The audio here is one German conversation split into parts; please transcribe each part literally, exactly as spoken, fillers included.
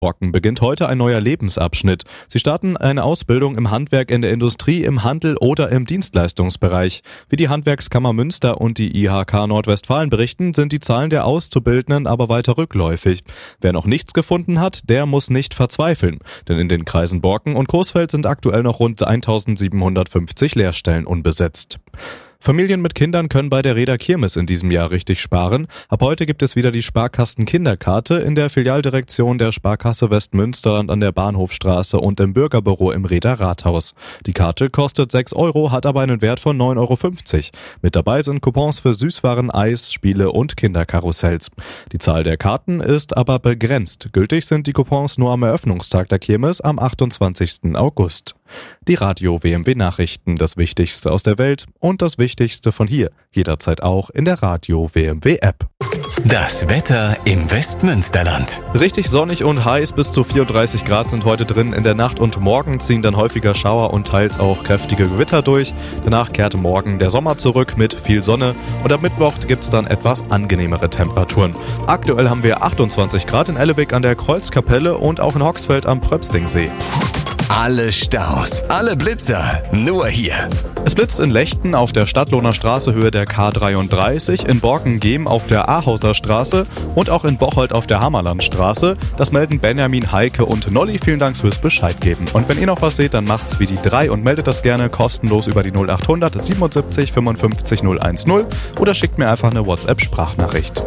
Borken beginnt heute ein neuer Lebensabschnitt. Sie starten eine Ausbildung im Handwerk, in der Industrie, im Handel oder im Dienstleistungsbereich. Wie die Handwerkskammer Münster und die I H K Nordwestfalen berichten, sind die Zahlen der Auszubildenden aber weiter rückläufig. Wer noch nichts gefunden hat, der muss nicht verzweifeln. Denn in den Kreisen Borken und Coesfeld sind aktuell noch rund eintausendsiebenhundertfünfzig Lehrstellen unbesetzt. Familien mit Kindern können bei der Reda Kirmes in diesem Jahr richtig sparen. Ab heute gibt es wieder die Sparkassen-Kinderkarte in der Filialdirektion der Sparkasse Westmünsterland an der Bahnhofstraße und im Bürgerbüro im Reda Rathaus. Die Karte kostet sechs Euro, hat aber einen Wert von neun Euro fünfzig. Mit dabei sind Coupons für Süßwaren, Eis, Spiele und Kinderkarussells. Die Zahl der Karten ist aber begrenzt. Gültig sind die Coupons nur am Eröffnungstag der Kirmes am achtundzwanzigsten August. Die Radio W M W Nachrichten, das Wichtigste aus der Welt und das Wichtigste von hier, jederzeit auch in der Radio W M W App. Das Wetter im Westmünsterland. Richtig sonnig und heiß, bis zu vierunddreißig Grad sind heute drin. In der Nacht und morgen ziehen dann häufiger Schauer und teils auch kräftige Gewitter durch. Danach kehrt morgen der Sommer zurück mit viel Sonne und am Mittwoch gibt's dann etwas angenehmere Temperaturen. Aktuell haben wir achtundzwanzig Grad in Ellewig an der Kreuzkapelle und auch in Hoxfeld am Pröpstingsee. Alle Staus, alle Blitzer, nur hier. Es blitzt in Lechten auf der Stadtlohner Straße Höhe der K dreiunddreißig, in Borken-Gehm auf der Ahauser Straße und auch in Bocholt auf der Hammerlandstraße. Das melden Benjamin, Heike und Nolli. Vielen Dank fürs Bescheid geben. Und wenn ihr noch was seht, dann macht's wie die drei und meldet das gerne kostenlos über die null achthundert siebenundsiebzig fünfundfünfzig null eins null oder schickt mir einfach eine WhatsApp-Sprachnachricht.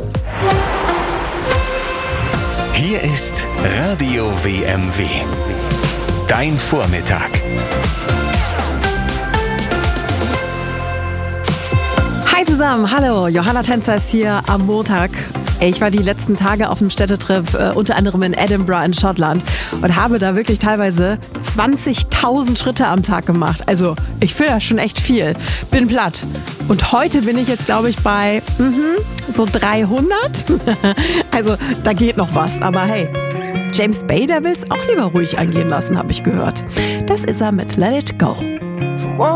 Hier ist Radio W M W. Dein Vormittag. Hi zusammen, hallo, Johanna Tänzer ist hier am Montag. Ich war die letzten Tage auf einem Städtetrip, äh, unter anderem in Edinburgh in Schottland und habe da wirklich teilweise zwanzigtausend Schritte am Tag gemacht. Also ich finde das schon echt viel. Bin platt. Und heute bin ich jetzt, glaube ich, bei mhm, so dreihundert. Also da geht noch was, aber hey. James Bay, der will es auch lieber ruhig angehen lassen, habe ich gehört. Das ist er mit Let It Go.